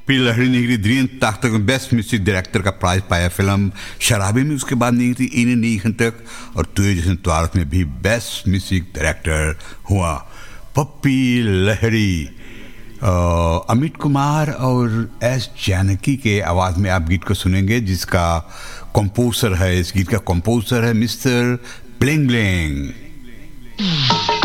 फिर लहरी निगरी द्रियन तक तक बेस्ट म्यूजिक डायरेक्टर का प्राइज पाया फिल्म शराबी में। उसके बाद नहीं थी इन्हें नहीं तक, और तुए जैसे त्वारक में भी बेस्ट म्यूजिक डायरेक्टर हुआ पप्पी लहरी। अमित कुमार और एस जानकी के आवाज़ में आप गीत को सुनेंगे, जिसका कंपोजर है, इस गीत का कंपोजर है मिस्टर ब्लेंग ब्लेंग।